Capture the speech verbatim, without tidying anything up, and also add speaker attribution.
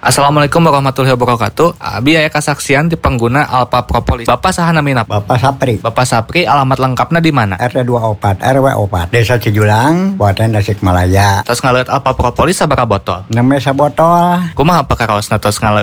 Speaker 1: Assalamualaikum warahmatullahi wabarakatuh. Abi aya kasaksian di pengguna Alpha Propolis. Bapak saha namina?
Speaker 2: Bapak Sapri.
Speaker 1: Bapak Sapri, alamat lengkapnya di mana?
Speaker 2: R T dua puluh empat R W empat Desa Cijulang, Kabupaten Tasikmalaya.
Speaker 1: Tos ngaleut Alpha Propolis sabaraha botol?
Speaker 2: Namanya sabotol.
Speaker 1: Kumaha pakaraosna tos ngaleut?